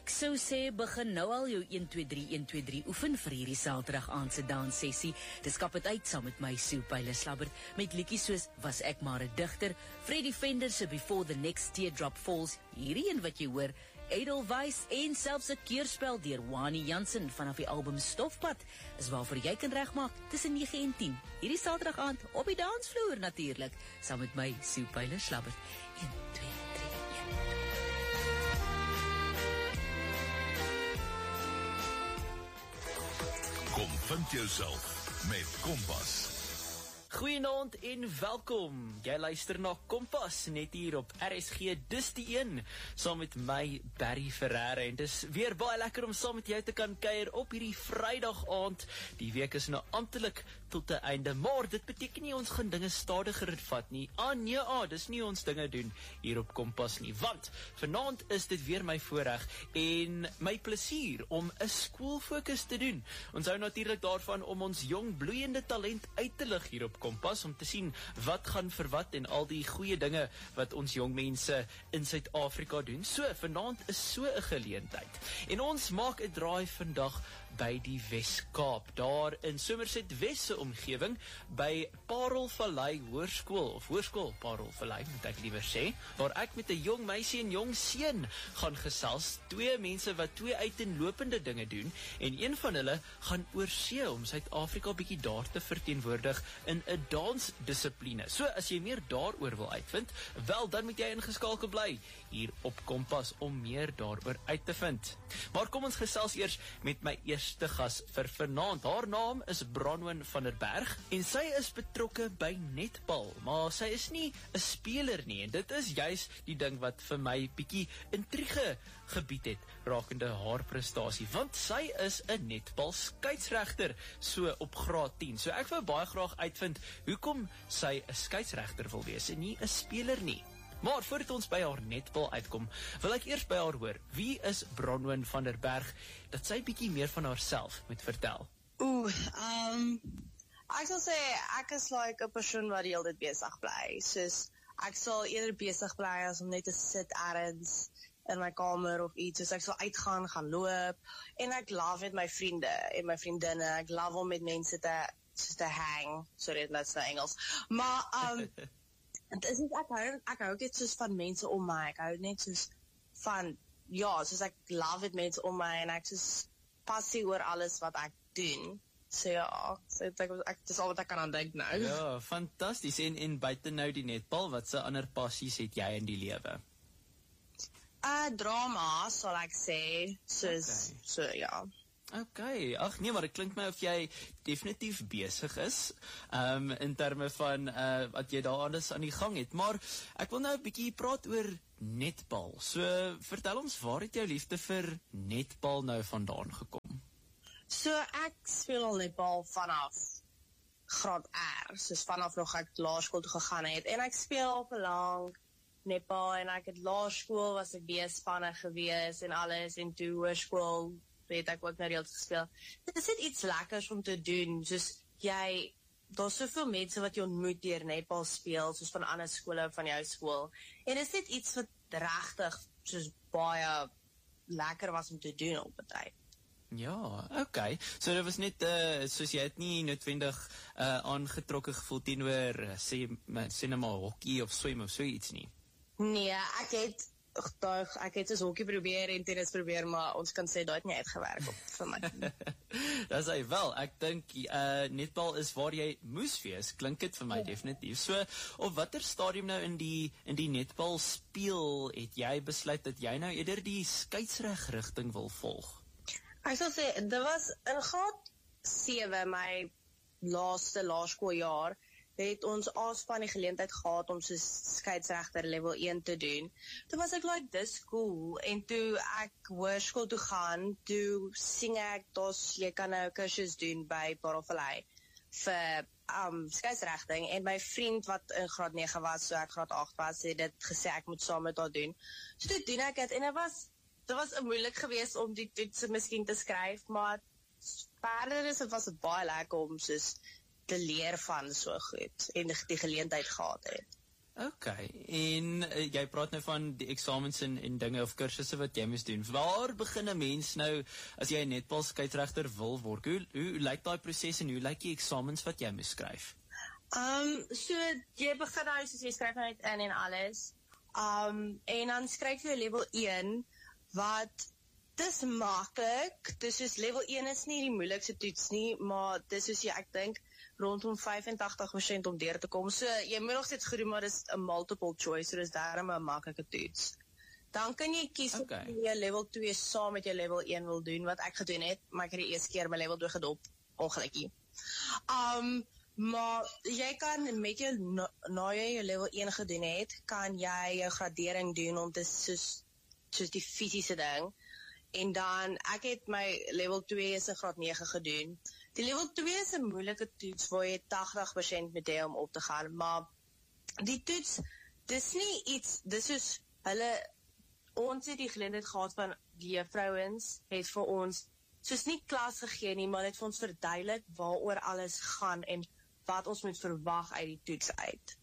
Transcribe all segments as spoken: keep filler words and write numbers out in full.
Ek sou sê, begin nou al jou een twee drie een twee drie oefen vir hierdie Saterdag aand se danssessie. Dis kap het uit saam met my Sue Pyler-Slabbert met liedjies soos Was ek maar 'n digter, Freddie Fender se Before the Next Teardrop Falls, hierdie een wat jy hoor, Edelweiss en selfs 'n keerspel deur Wani Jansen vanaf die album Stofpad is waarvoor jy kan regmaak tussen nege en tien. Hierdie Saterdag aand op die dansvloer natuurlik, saam met my Sue Pyler-Slabbert. een twee Kom vind jouself met Kompas. Goeienaand en welkom. Jy luister na Kompas net hier op R S G, dis die een, saam met my Barry Ferreira, en dis weer baie lekker om saam met jou te kan kuier op hierdie Vrydag aand. Die week is nou amptelik tot 'n einde, maar dit beteken nie ons gaan dinge stadiger vat nie. Ah nee, ah, dis nie ons dinge doen hier op Kompas nie, want vanaand is dit weer my voorreg en my plesier om 'n skoolfokus te doen. Ons hou natuurlik daarvan om ons jong bloeiende talent uit te lig hier op Kompas, om te sien wat gaan vir wat en al die goeie dinge wat ons jong mense in Suid-Afrika doen. So, vanaand is so 'n geleentheid. En ons maak 'n draai vandag by die Wes-Kaap, daar in Somerset Wes se omgewing, by Parelvallei Hoërskool, of Hoërskool Parelvallei, moet ek liewer sê, waar ek met 'n jong meisie en jong seun gaan gesels, twee mense wat twee uiteenlopende dinge doen, en een van hulle gaan oorsee om Suid-Afrika bietjie daar te verteenwoordig in 'n dansdissipline. So, as jy meer daaroor wil uitvind, wel, dan moet jy ingeskakel bly hier op Kompas om meer daaroor uit te vind. Maar kom ons gesels eers met my eerste gas vir vanaand. Haar naam is Bronwyn van der Berg en sy is betrokke by netbal, maar sy is nie 'n speler nie, en dit is juis die ding wat vir my bietjie intrige gebied het rakende haar prestasie, want sy is 'n netbal skeieregter, so op graad tien. So ek wou baie graag uitvind hoekom sy 'n skeieregter wil wees en nie 'n speler nie. Maar voordat ons by haar netbal uitkom, wil ek eers by haar hoor, wie is Bronwyn van der Berg, dat sy bietjie meer van haarself moet vertel. Oeh, um, ek sal sê, ek is like 'n persoon wat die hele tyd besig bly, soos, ek sal eerder besig bly as om net te sit ergens in my kamer of iets, soos ek sal uitgaan, gaan loop, en ek love met my vriende en my vriendinne, ek love om met mense te, soos te hang, sorry, dit is nou Engels, maar, um, het is nie, ek hou, ek hou net soos van mense om my, ek hou net soos van, ja, soos ek love met mense om my, en ek soos passie oor alles wat ek doen, so ja, so ek, ek, dis al wat ek kan aan dink nou. Ja, fantasties, en, en buiten nou die netbal, wat se ander passies het jy in die lewe? Uh, drama, sal ek sê, soos, Okay. so ja. Ok, ag nee, maar dit klink my of jy definitief besig is, um, in terme van uh, wat jy daar alles aan die gang het, maar ek wil nou 'n bietjie praat oor netbal, so vertel ons, waar het jou liefde vir netbal nou vandaan gekom? So ek speel al netbal vanaf graad R, soos vanaf nog ek laerskool toe gegaan het, en ek speel al vir lank netbal, en ek het laerskool was ek B-spanne gewees en alles, en toe hoërskool het ek ook nou reeds gespeel. Dit is net iets lekkers om te doen, soos jy, daar is soveel mense wat jy ontmoet deur netbal speel, soos van ander skole, van jou skool, en dit is net iets wat regtig, soos baie lekker was om te doen op 'n tyd. Ja, okay, so dit was net, uh, soos jy het nie noodwendig uh, aangetrokke gevoel teenoor, uh, sê, sê nou maar hockey of swem of so iets nie? Nee, ek het Dag, ek het soos hockey probeer en tennis probeer, maar ons kan sê dat het nie uitgewerk op vir my. Dis hy wel, ek dink uh, netbal is waar jy moes wees, klink dit vir my, ja. Definitief. So, op watter stadium nou in die in die netbal speel het jy besluit dat jy nou eerder die skeieregter rigting wil volg? Ek sal sê, dit was in graad sewe, my laaste laerskooljaar, het ons A-span die geleentheid gehad om so skeieregter level een te doen. Toe was ek like, dis cool, en toe ek hoërskool toe gaan, toe sing ek, dos, jy kan nou kursus doen by Parelvallei vir um, skeieregting, en my vriend wat in graad nege was, so ek graad agt was, het dit gesê ek moet saam met haar doen. So toe doen ek het, en dit was, dit was moeilik geweest om die toetse miskien te skryf, maar verder is het was het baie lekker om soos te leer van so goed, en die, die geleentheid gehad het. Okay, en uh, jy praat nou van die eksamens en, en dinge of kursusse wat jy moes doen. Waar begin 'n mens nou, as jy 'n netbal skeieregter wil word? Hoe, hoe lyk daai proses en hoe lyk die eksamens wat jy moes skryf? Um, so, jy begin nou, soos jy skryf nou net in en alles. Um, en dan skryf jy level een, wat, dis maklik, dis soos level een is nie die moeilikste toets nie, maar dis soos jy, ek dink, rondom vyfentagtig persent om deur te kom. So, jy moet nog steeds goed doen, maar dis 'n multiple choice, so dis daarom 'n maklike toets. Dan kan jy kies okay. of jy level twee saam met jou level een wil doen, wat ek gedoen het, maar ek het die eerste keer my level twee gedop, ongelukkie. Um, maar jy kan met jou, na, na jy jou level een gedoen het, kan jy jou gradering doen, om te soos, soos die fisiese ding. En dan, ek het my level twee is 'n graad nege gedoen. Die level twee is 'n moeilike toets waar jy tagtig persent moet hê om op te gaan, maar die toets, dis nie iets, dis soos hulle, ons het die geleentheid gehad van die vrouens, het vir ons, soos nie klas gegee nie, maar het vir ons verduidelik waaroor alles gaan en wat ons moet verwag uit die toets uit.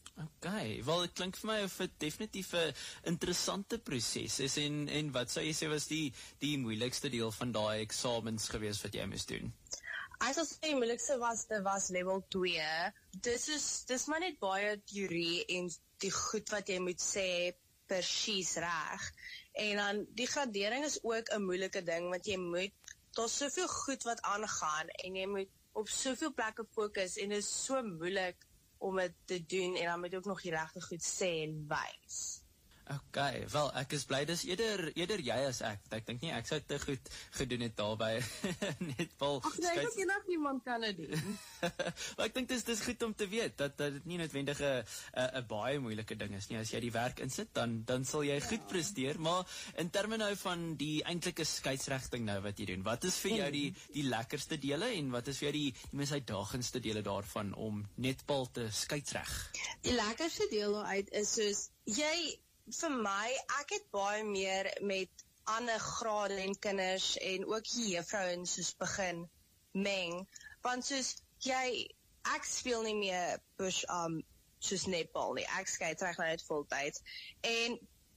Okay, wel dit klink vir my of dit definitief 'n interessante proses is en, en wat sou jy sê was die, die moeilikste deel van daai eksamens gewees wat jy moes doen? Ek sal sê die moeilikste was, dit was level twee. Dis is, dis maar net baie teorie en die goed wat jy moet sê presies reg. En dan, die gradering is ook 'n moeilike ding, want jy moet, daar's soveel goed wat aangaan, en jy moet op soveel plekke fokus, en dit is so moeilik om dit te doen, en dan moet jy ook nog die regte goed sê en wys. Okay, wel, ek is bly, dis eerder, eerder jy as ek, ek dink nie, ek sou te goed gedoen het daarby, netbal. Ach nee, ek dink nog niemand kan dit doen. Maar ek dink dis, dis goed om te weet, dat, dat dit nie noodwendig 'n 'n baie moeilike ding is nie, as jy die werk insit, dan, dan sal jy ja. goed presteer, maar in terme nou van die eintlike skeidsregting nou wat jy doen, wat is vir jou die, die lekkerste dele, en wat is vir jou die, die mees uitdagendste dele daarvan, om netbal te skeidsreg? Die lekkerste deel daaruit is soos, jy, vir my, ek het baie meer met ander grade en kinders en ook die juffrouens soos begin meng, want soos jy, ek speel nie meer push um, soos netbal nie, ek skeietreg nou uit voltyds, en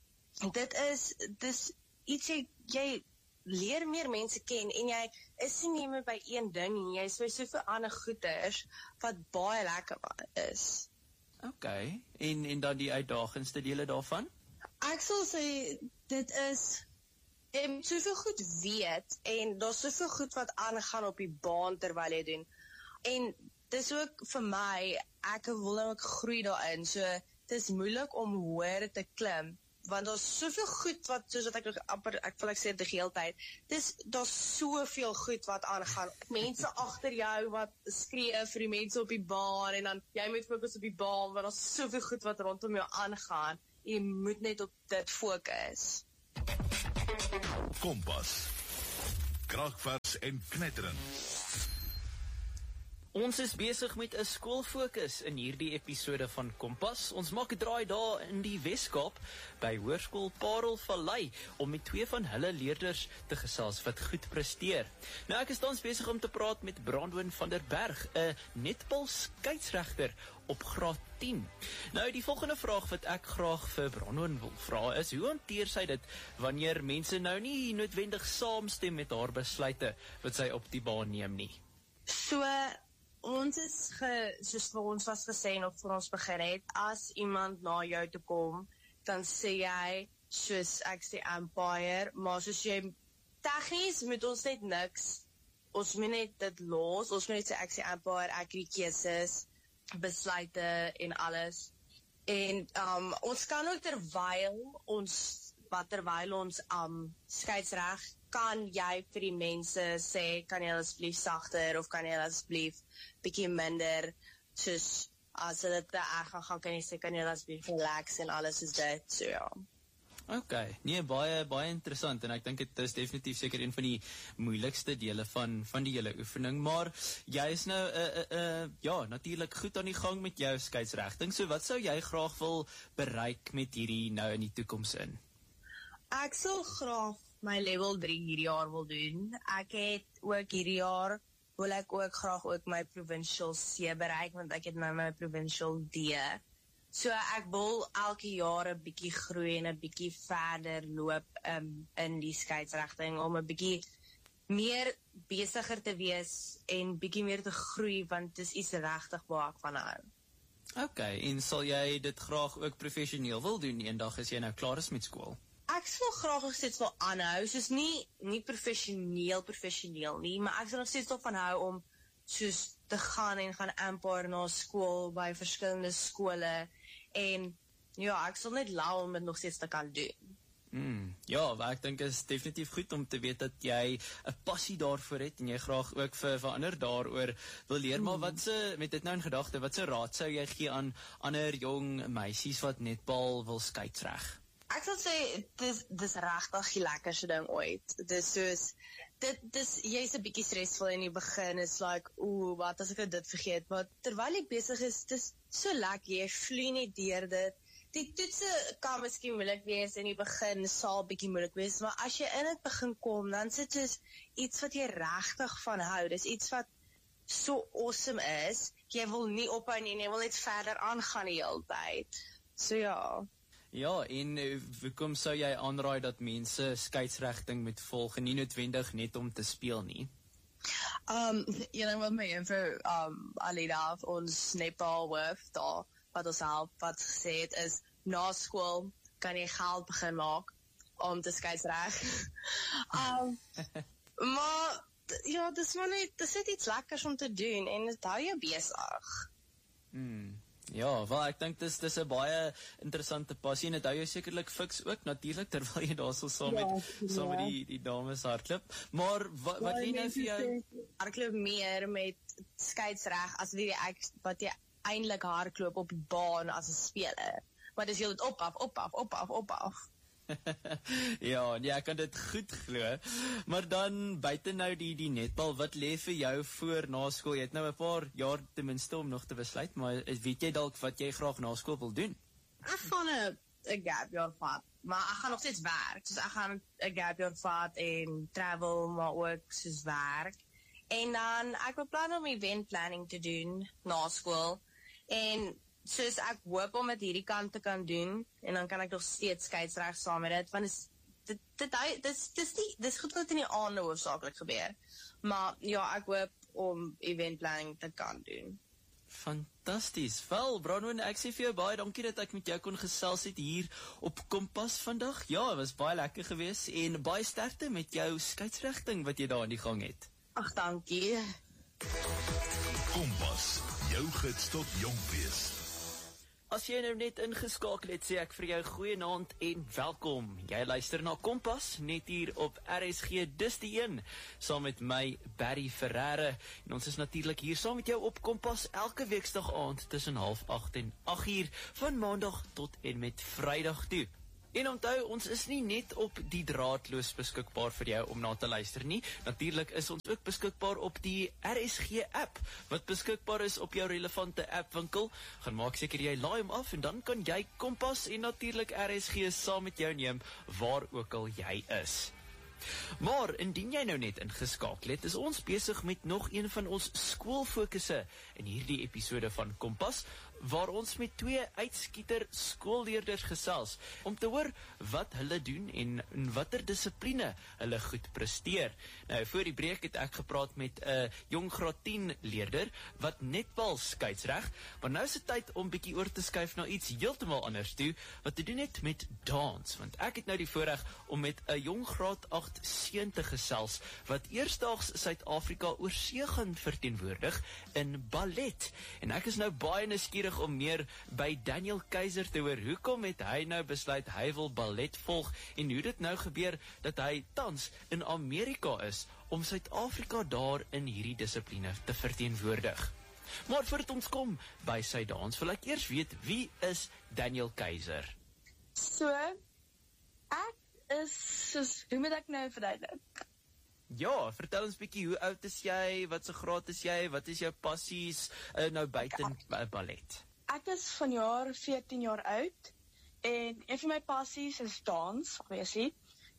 dit is, dis iets jy, jy leer meer mense ken, en jy is nie meer by een ding nie, jy is by soveel ander goeders, wat baie lekker is. Okay, en, en dan die uitdagendste dele daarvan? Ek sal sê, dit is, jy moet soveel goed weet, en daar is soveel goed wat aangaan op die baan terwyl jy doen, en dit is ook vir my, ek wil nou ook groei daarin, so, dit is moeilik om hoër te klim, want daar is soveel goed wat, soos wat ek nog amper, ek wil ek sê die hele tyd, dis, daar is soveel goed wat aangaan, mense agter jou wat skree vir die mense op die baan, en dan jy moet fokus op die baan, want daar is soveel goed wat rondom jou aangaan, jy moet net op dit fokus. Kompas, kragvers en knetterend. Ons is besig met 'n skoolfokus in hierdie episode van Kompas. Ons maak 'n draai daar in die Wes-Kaap by Hoërskool Parelvallei om met twee van hulle leerders te gesels wat goed presteer. Nou ek is tans besig om te praat met Brandon van der Berg, 'n netbal skeidsregter op graad tien. Nou die volgende vraag wat ek graag vir Brandon wil vra is, hoe hanteer sy dit wanneer mense nou nie noodwendig saamstem met haar besluite wat sy op die baan neem nie? So, ons is, ge, soos vir ons was gesê, of vir ons begin het, as iemand na jou toe kom, dan sê jy, soos ek sê umpire, maar soos jy, tegnies moet ons net niks, ons moet net dit los, ons moet net sê ek sê umpire, ek die keuses, besluite en alles, en um, ons kan ook terwyl ons, wat terwyl ons um, skeidsreg, kan jy vir die mense sê, kan jy asseblief sagter, of kan jy asseblief bietjie minder, soos, as hulle te erg gaan gaan, kan jy sê, kan jy asseblief relax en alles is dit, so ja. Okay, nee, baie, baie interessant, en ek dink dit is definitief seker een van die moeilikste dele van, van die hele oefening, maar jy is nou, uh, uh, uh, ja, natuurlijk goed aan die gang met jou skeidsregting, so wat sou jy graag wil bereik met hierdie nou in die toekoms in? Ek sal graag my level drie hierdie jaar wil doen. Ek het ook hierdie jaar, wil ek ook graag ook my provincial C bereik, want ek het nou my provincial D. So ek wil elke jaar 'n bietjie groei en 'n bietjie verder loop um, in die skeidsrigting om 'n bietjie meer besiger te wees en bietjie meer te groei, want dit is iets regtig waar ek van hou. OK, en sal jy dit graag ook professioneel wil doen eendag as jy nou klaar is met skool? Ek sal graag nog steeds wil aanhou, soos nie, nie professioneel, professioneel nie, maar ek sal nog steeds van hou om soos te gaan en gaan umpire na skool, by verskillende skole, en ja, ek sal net lau om dit nog steeds te kan doen. Mm, ja, maar ek dink is definitief goed om te weet dat jy 'n passie daarvoor het en jy graag ook vir, vir ander daaroor wil leer, mm. maar wat se, met dit nou in gedagte, wat se raad sou jy gee aan ander jong meisies wat netbal wil skeidsreg? Ek sal sê, dis, dis regtig die lekkerste ding ooit. Dis soos, dit, dis, jy's 'n bietjie stresvol in die begin, is like, oeh, wat as ek dit vergeet, maar terwyl ek besig is, dis so lekker, jy vloei net deur dit. Die toetse kan miskien moeilik wees in die begin, sal bietjie moeilik wees, maar as jy in dit begin kom, dan sit dit iets wat jy regtig van hou, dis iets wat so awesome is, jy wil nie ophou nie, jy wil net verder aangaan die hele tyd. So ja. Ja, en hoekom sou jy aanraai dat mense skeidsrigting moet volg en nie noodwendig net om te speel nie? Um, een ding wat my juffrou, um, Alida, ons netbal hoof, daar, wat ons help, wat gesê het, is, na skool kan jy geld begin maak, om te skeidsreg. um, maar, ja, dis maar net, dis net iets lekkers om te doen, en dit hou jou besig. Hmm. Ja, wel, ek dink dis dis 'n baie interessante passie en dit hou jou sekerlik fiks ook natuurlik terwyl jy daar so saam met ja, saam met die die dames hardloop. Maar wat wat lê nou vir jou? Hardloop meer met skeidsreg as wie ek wat jy eintlik hardloop op die baan as 'n speler. Maar dis jy dit op af op af op af op af. Ja, nee, ek kan dit goed glo. Maar dan buite nou die die netbal, wat lê vir jou voor na skool? Jy het nou 'n paar jaar ten minste om nog te besluit, maar weet jy dalk wat jy graag na skool wil doen? Ek gaan 'n 'n gap jaar vat, maar ek gaan nog steeds werk. Dus ek gaan 'n gap jaar vat en travel, maar ook soos werk. En dan ek beplan om event planning te doen na skool. En soos ek hoop om dit hierdie kant te kan doen, en dan kan ek nog steeds skeidsreg saam met dit, want is, dit, dit, dit, dis, dis, die, dis goed wat in die aande hoofsaaklik gebeur. Maar ja, ek hoop om event planning te kan doen. Fantasties. Wel, Bronwyn, ek sê vir jou baie dankie dat ek met jou kon gesels het hier op Kompas vandag. Ja, het was baie lekker geweest en baie sterkte met jou skeidsrigting wat jy daar in die gang het. Ag, dankie. Kompas, jou gids tot jong wees. As jy nou net ingeskakel het, sê ek vir jou goeienaand en welkom. Jy luister na Kompas, net hier op R S G, dis die een, saam met my, Barry Ferreira. En ons is natuurlik hier saam met jou op Kompas, elke weeksdag aand tussen half agt en agt uur, van maandag tot en met vrydag toe. En onthou, ons is nie net op die draadloos beskikbaar vir jou om na te luister nie. Natuurlik is ons ook beskikbaar op die R S G app, wat beskikbaar is op jou relevante appwinkel. Gaan maak seker jy laai hom af en dan kan jy Kompas en natuurlik R S G saam met jou neem waar ook al jy is. Maar indien jy nou net ingeskakel het, is ons besig met nog een van ons skoolfokusse in hierdie episode van Kompas, waar ons met twee uitskieter skoolleerders gesels om te hoor wat hulle doen en in watter dissipline hulle goed presteer. Nou, voor die breek het ek gepraat met 'n uh, jong graad tien leerder wat netbal skeidsreg, maar nou is dit tyd om bietjie oor te skuif na iets heeltemal anders toe, wat te doen het met dans, want ek het nou die voorreg om met 'n jong graad agt seun te gesels wat eersdaags Suid-Afrika oor see gaan verteenwoordig in ballet. En ek is nou baie nuuskierig om meer by Daniel Keiser te hoor. Hoekom het hy nou besluit hy wil ballet volg en hoe dit nou gebeur dat hy tans in Amerika is om Suid-Afrika daar in hierdie dissipline te verteenwoordig. Maar voordat ons kom by sy dans, wil ek eers weet, wie is Daniel Keiser? So, ek is, soos, hoe moet ek nou verduidelik? Ja, vertel ons bietjie, hoe oud is jy, wat se graad is jy, wat is jou passies uh, nou buite okay. ballet? Ek is vanjaar veertien jaar oud en een van my passies is dans, obviously.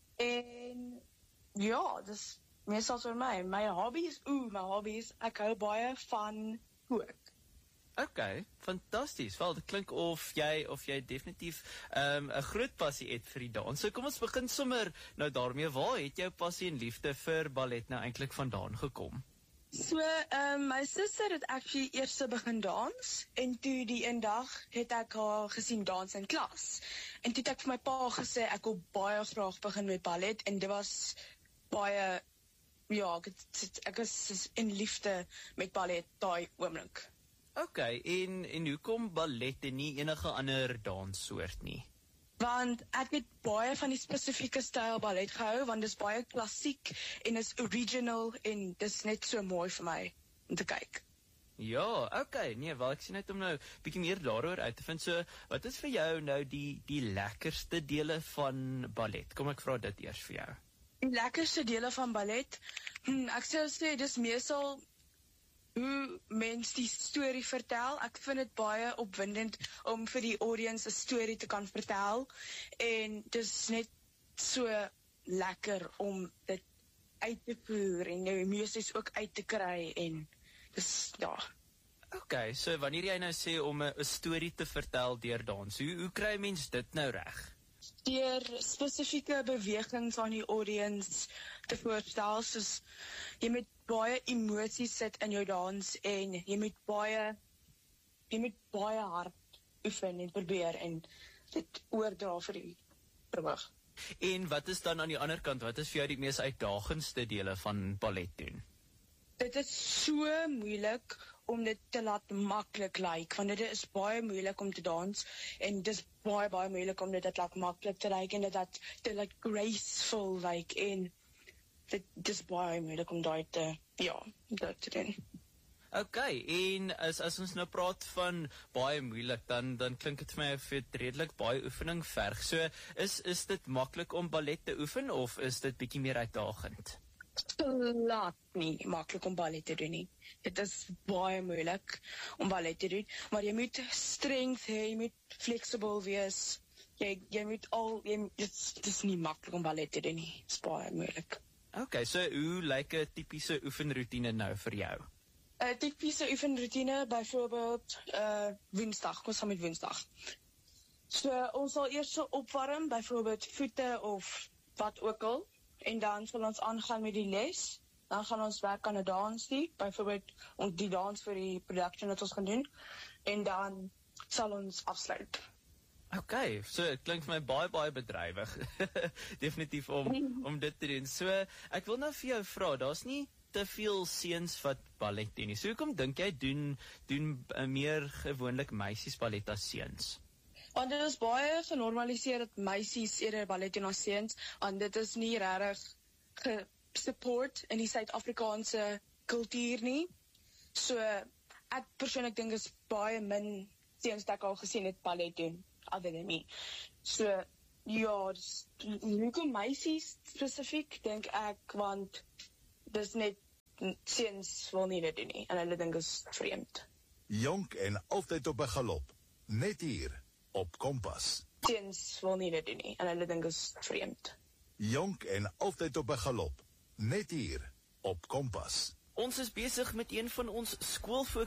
En ja, dis meestal vir my. My hobbies, oeh, my hobbies, ek hou baie van kook. Okay, fantasties. Wel, dit klink of jy of jy definitief 'n um, 'n groot passie het vir die dans. So kom ons begin sommer nou daarmee. Waar het jou passie en liefde vir ballet nou eintlik vandaan gekom? So, um, my suster het actually eers begin dans, en toe die een dag het ek haar gesien dans in klas. En toe het ek vir my pa gesê, ek wil baie graag begin met ballet, en dit was baie, ja, ek, het, ek is in liefde met ballet daai oomblik. Okay, en, en hoekom ballet en nie enige ander danssoort nie? Want ek het baie van die spesifieke styl ballet gehou, want dit is baie klassiek en is original en dit is net so mooi vir my om te kyk. Ja, okay, nee, wel ek sien net om nou bietjie meer daaroor uit te vind. So, wat is vir jou nou die die lekkerste dele van ballet? Kom ek vra dit eers vir jou. Die lekkerste dele van ballet, hm, ek sou sê dis meestal hoe mens die storie vertel. Ek vind dit baie opwindend om vir die audience 'n storie te kan vertel, en dis net so lekker om dit uit te voer en jou emosies ook uit te kry, en dis, ja. Okay, so wanneer jy nou sê om 'n storie te vertel deur dans, hoe, hoe kry mens dit nou reg? Deur spesifieke bewegings aan die audience te voorstel, soos jy moet baie emosies sit in jou dans, en jy moet baie jy moet baie hard oefen en probeer en dit oordra vir die verhoog. En wat is dan aan die ander kant, wat is vir jou die mees uitdagendste dele van ballet doen? Dit is so moeilik om dit te laat maklik lyk, like, want dit is baie moeilik om te dans, en dit is baie, baie moeilik om dit te laat maklik te lyk, like, en dit dat te like graceful lyk, like, en dit, dit is baie moeilik om daai te, ja, dit te doen. Okay, en as, as ons nou praat van baie moeilik, dan, dan klink het vir my of dit redelik baie oefening verg. So, is, is dit maklik om ballet te oefen, of is dit bietjie meer uitdagend? Laat nie maklik om ballet te doen nie. Dit is baie moeilik om ballet te doen, maar jy moet strength hê, jy moet flexible wees, jy, jy moet al, jy, dit is nie maklik om ballet te doen nie, dit is baie moeilik. Okay, so hoe lyk 'n tipiese oefenroetine nou vir jou? 'n Tipiese oefenroetine, byvoorbeeld uh, Woensdag, kom ons gaan met Woensdag. So, ons sal eers so opwarm, byvoorbeeld voete of wat ook al, en dan sal ons aangaan met die les. Dan gaan ons werk aan 'n dans die, byvoorbeeld ons die dans vir die production wat ons gaan doen, en dan sal ons afsluit. Okay, so het klink vir my baie baie bedrywig. Definitief om om dit te doen. So ek wil nou vir jou vra, daar's nie te veel seuns wat ballet doen nie. So hoekom dink jy doen doen uh, meer gewoonlik meisies ballet as seuns? Want dit is baie genormaliseer dat meisies eerder ballet doen as seuns, want dit is nie regtig gesupport in die Suid-Afrikaanse kultuur nie. So ek persoonlik dink is baie min seuns wat ek al gesien het ballet doen, other than me. So ja, dis, hoekom meisies spesifiek dink ek, want dis net seuns wil nie dit doen nie, en hulle dink is vreemd. Jonk en altyd op 'n galop, net hier op Kompas. Seuns wil nie dit doen nie, en hulle dink is vreemd. Jonk en altyd op 'n galop, net hier op Kompas. Ons is besig met een van ons skoolfokus